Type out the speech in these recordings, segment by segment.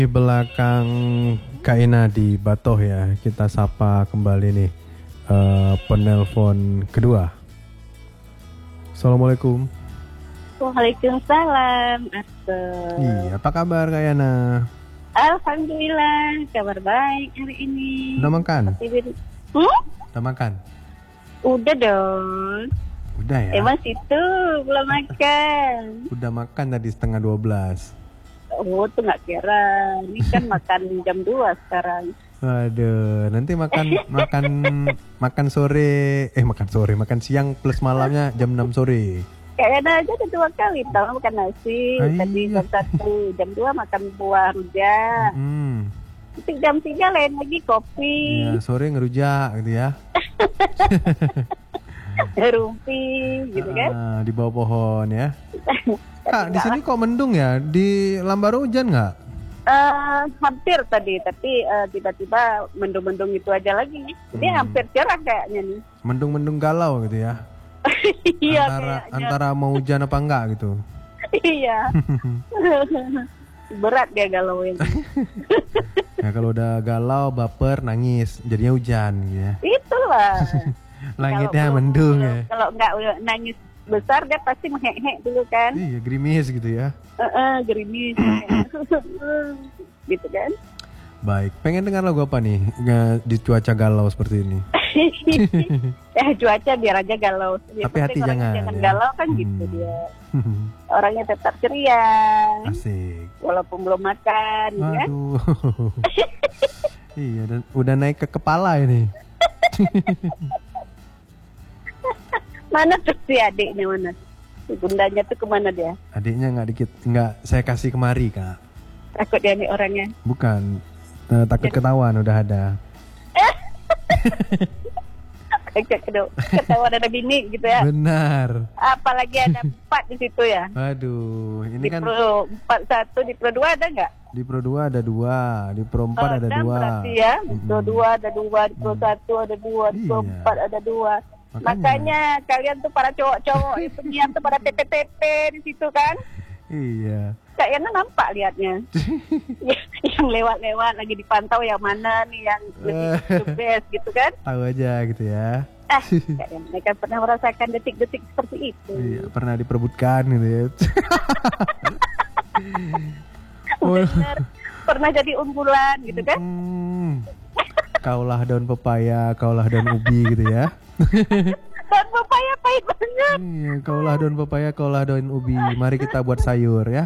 Di belakang Kak Ina di Batoh ya, kita sapa kembali nih penelpon kedua. Assalamualaikum. Waalaikumsalam. Iya, apa kabar Kak Ina? Alhamdulillah, kabar baik hari ini. Udah makan? Udah makan? Udah dong. Udah ya? Emang situ belum makan. Udah makan tadi 11:30. Oh, tuh nggak kira. Ini kan makan jam 2 sekarang. Waduh, nanti makan siang plus malamnya jam 6 sore. Kayaknya aja ada 2 kali tau makan nasi. Tadi jam 1, jam 2 makan buah rujak. Nanti jam 3 lain lagi kopi. Iya, sore ngerujak gitu ya. Rumpi gitu kan. Di bawah pohon ya. Kak, di sini kok mendung ya? Di Lambaro hujan nggak? Hampir tadi, tapi tiba-tiba mendung-mendung itu aja lagi. Jadi hampir cerah kayaknya nih. Mendung-mendung galau gitu ya? Iya, antara mau hujan apa enggak gitu? Iya. Berat dia galauin. Ya kalau udah galau, baper, nangis, jadinya hujan gitu ya. Itulah. Langitnya mendung ya. Kalau nggak nangis besar dia pasti menghek-hek dulu kan. Iya, gerimis gitu ya. Gerimis. Gitu kan. Baik, pengen dengar lagu apa nih di cuaca galau seperti ini? Cuaca biar aja galau. Tapi hati jangan ya? Galau kan gitu dia. Orangnya tetap ceria. Asik. Walaupun belum makan gitu kan. Iya, dan udah naik ke kepala ini. Mana tuh si adiknya mana? Si bundanya tuh kemana dia? Adiknya nggak saya kasih kemari Kak. Takut dia nih orangnya. Bukan, takut ketahuan udah ada. Ketahuan ada bini gitu ya. Benar. Apalagi ada 4 di situ ya. Aduh, ini di kan Pro 4 1, di Pro 2 ada nggak? Di Pro 2 ada 2, di Pro 4 ada 2. Berarti ya, di Pro 2 ada 2, di Pro 1 ada 2, di Pro 4 ada 2. Makanya kalian tuh para cowok-cowok itu niat tuh pada TP-TP di situ kan? Iya. Kayaknya nampak liatnya. Yang lewat-lewat lagi dipantau yang mana nih yang lebih the best gitu kan? Tahu aja gitu ya. Kayaknya mereka pernah merasakan detik-detik seperti itu. Iya, pernah diperebutkan gitu ya. Benar. Pernah jadi unggulan gitu kan? Kaulah daun pepaya, kaulah daun ubi gitu ya. Daun pepaya pahit banget. Iya, kaulah daun pepaya, kaulah daun ubi. Mari kita buat sayur ya.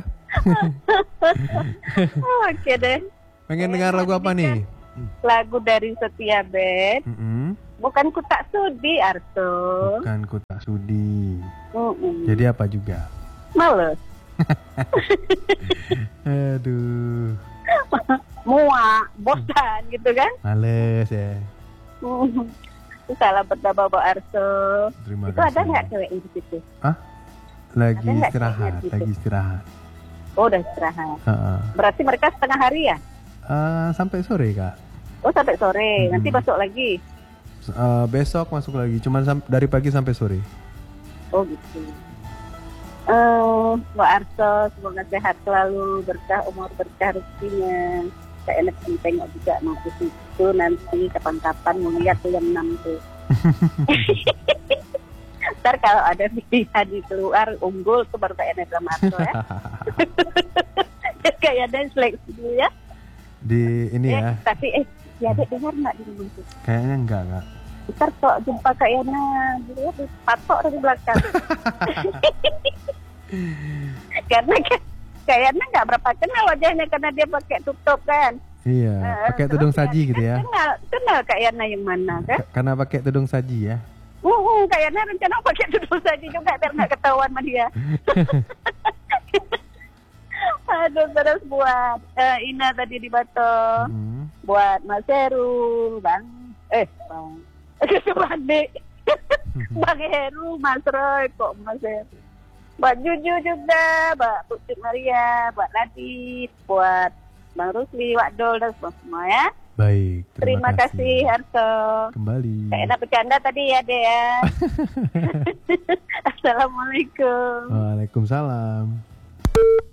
Oke deh. Pengen dengar lagu apa nih? Lagu dari Setia Band. Bukan Ku Tak Sudi, Arto. Bukan Ku Tak Sudi. Jadi apa juga? Males. Aduh. Muak, bosan gitu kan? Males ya. Salah Bapak Arto. Terima itu kasih. ada nggak cewek di situ? Lagi istirahat. Oh, udah istirahat. Berarti mereka setengah hari ya? Sampai sore Kak. Oh, sampai sore. Nanti masuk lagi. Besok masuk lagi. Cuman dari pagi sampai sore. Oh gitu. Mbak Arto, semoga sehat selalu, berkah umur, berkah rezekinya. Saya enak tengok juga mampu situ nanti kapan-kapan mau lihat tuh yang 6 tuh. Ntar kalau ada pilihan di keluar unggul tuh baru kayak sama Arto ya. Kayaknya seleksi dulu ya. Di ini ya. Tapi ya Dek dengar nggak di rumah itu? Kayaknya enggak. Ntar kok jumpa kayaknya dia dipatok dari belakang. Karena kayaknya nggak berapa kenal wajahnya karena dia pakai tutup kan. Iya, pakai tudung saji gitu ya. Kenal kayaknya yang mana kan? Karena pakai tudung saji ya. Kayaknya rencana pakai tudung saji juga biar nggak ketahuan sama dia. Aduh, terus buat Ina tadi di Batok. Buat Mas Heru, Bang. Bang Heru, Mas Roy, kok Mas Heru. Buat Juju juga, buat Putri Maria, buat Nadif, buat Bang Rusli, Wak Dol, dan semua ya. Baik, terima kasih Harto. Kembali. Kayak enak bercanda tadi ya, Dek ya. Assalamualaikum. Waalaikumsalam.